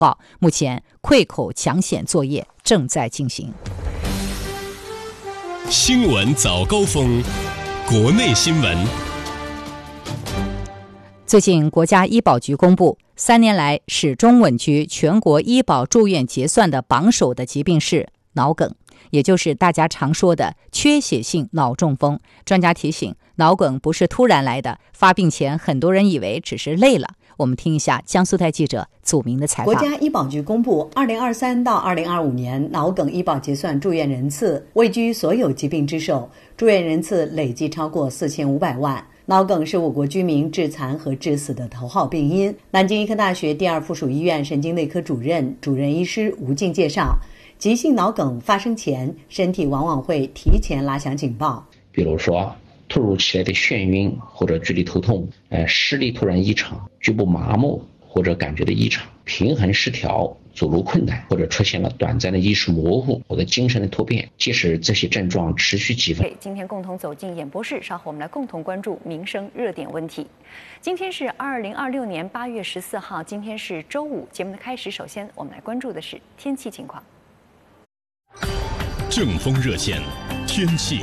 报，目前溃口抢险作业正在进行。 新闻早高峰，国内新闻。 最近，国家医保局公布，3年来始终稳居全国医保住院结算的榜首的疾病是脑梗，也就是大家常说的缺血性脑中风。专家提醒，脑梗不是突然来的，发病前很多人以为只是累了。我们听一下江苏台记者祖明的采访。 国家医保局公布，2023到2025年脑梗医保结算住院人次位居所有疾病之首，住院人次累计超过4500万。脑梗是我国居民致残和致死的头号病因。南京医科大学第2附属医院神经内科主任医师吴静介绍，急性脑梗发生前，身体往往会提前拉响警报， 比如说突如其来的眩晕或者剧烈头痛，视力突然异常，局部麻木或者感觉的异常，平衡失调，走路困难，或者出现了短暂的意识模糊或者精神的突变，即使这些症状持续几分。 今天共同走进演播室，稍后我们来共同关注民生热点问题。今天是2026年8月14号，今天是周五。节目的开始，首先我们来关注的是天气情况。 正风热线，天气。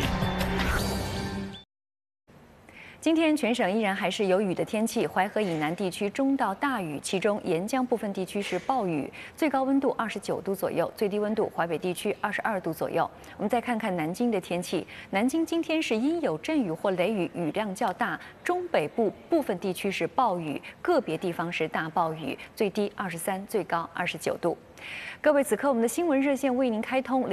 今天全省依然还是有雨的天气，淮河以南地区中到大雨，其中沿江部分地区是暴雨，最高温度29度左右，最低温度淮北地区22度左右。我们再看看南京的天气，南京今天是阴有阵雨或雷雨，雨量较大，中北部部分地区是暴雨，个别地方是大暴雨，最低23，最高29度。各位，此刻我们的新闻热线为您开通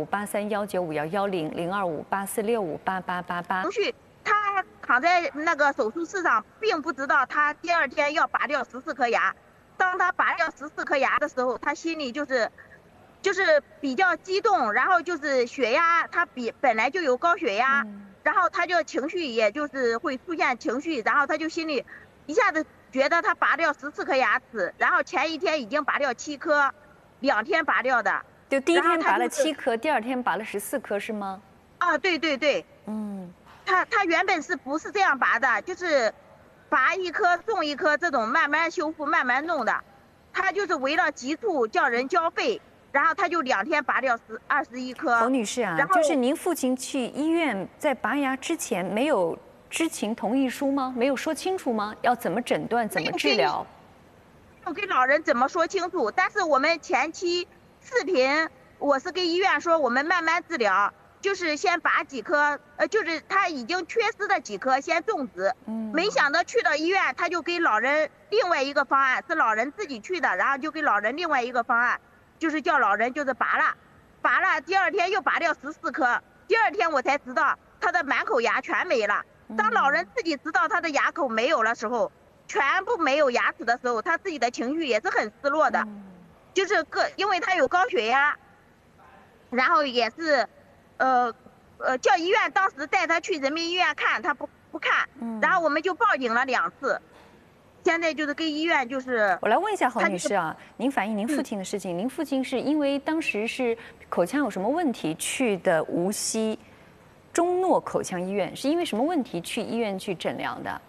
，0258319511，025846588888。 他躺在那个手术室上，并不知道他第2天要拔掉14颗牙。当他拔掉14颗牙的时候，他心里就是比较激动，然后就是血压，他本来就有高血压，然后他就情绪也就是会出现情绪，然后他就心里一下子觉得他拔掉14颗牙齿，然后前1天已经拔掉7颗，2天拔掉的。 就第1天拔了7颗，第2天拔了14颗是吗？ 啊，对对对，他原本不是这样拔的，就是拔1颗送1颗这种慢慢修复慢慢弄的，他就是为了急促叫人交费，然后他就2天拔掉21颗。 侯女士啊，就是您父亲去医院在拔牙之前没有知情同意书吗？没有说清楚吗？要怎么诊断怎么治疗？ 没有给老人怎么说清楚，但是我们前期视频我是跟医院说我们慢慢治疗，就是先拔几颗，就是他已经缺失的几颗先种植。没想到去到医院，他就给老人另外一个方案，是老人自己去的，然后就给老人另外一个方案，就是叫老人就是拔了，第2天又拔掉14颗，第2天我才知道他的满口牙全没了。当老人自己知道他的牙口没有了时候，全部没有牙齿的时候，他自己的情绪也是很失落的，就是因为他有高血压，然后也是。叫医院当时带他去人民医院看，他不看，然后我们就报警了2次，现在就是跟医院就是。 我来问一下侯女士啊，您反映您父亲的事情，您父亲是因为当时是口腔有什么问题去的无锡中诺口腔医院，是因为什么问题去医院去诊疗的？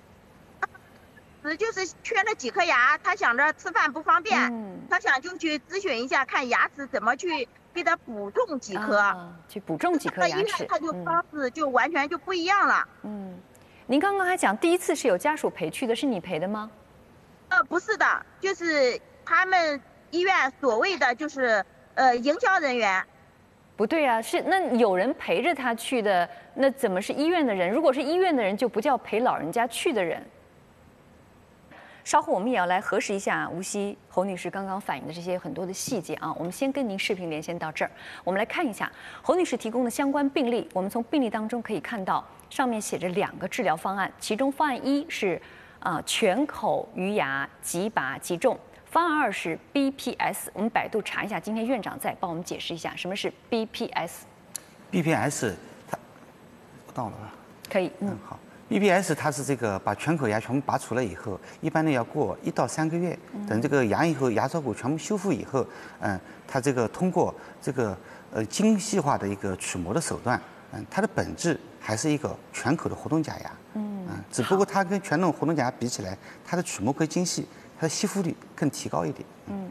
就是缺了几颗牙，他想着吃饭不方便，他想就去咨询一下，看牙齿怎么去给他补种几颗， 去补种几颗牙齿。 他就方式就完全就不一样了。 您刚刚还讲第1次是有家属陪去的，是你陪的吗？ 不是的，就是他们医院所谓的就是营销人员。 不对啊，是那有人陪着他去的，那怎么是医院的人？如果是医院的人，就不叫陪老人家去的人。稍后我们也要来核实一下无锡侯女士刚刚反映的这些很多的细节啊。我们先跟您视频连线到这儿，我们来看一下侯女士提供的相关病例。我们从病例当中可以看到，上面写着2个治疗方案，其中方案1是全口余牙即拔即种，方案2是 BPS。我们百度查一下，今天院长在帮我们解释一下什么是 BPS。BPS 它到了吧？ 可以， 好。BPS 它是这个把全口牙全部拔除了以后，一般呢要过1到3个月，等这个牙龈和牙槽骨全部修复以后，它这个通过这个精细化的一个取模的手段，它的本质还是一个全口的活动假牙，只不过它跟传统活动假牙比起来，它的取模更精细，它的吸附率更提高一点。